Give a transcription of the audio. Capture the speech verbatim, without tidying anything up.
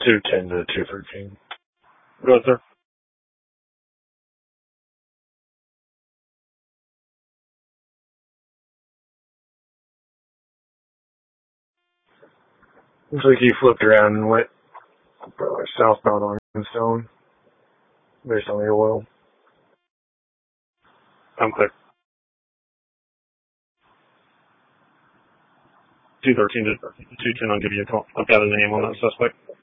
two ten to two thirteen. Go ahead, sir. Looks like he flipped around and went uh, southbound on Stone, based on the oil. I'm clear. two thirteen to two ten, I'll give you a call. I've got a name on that suspect.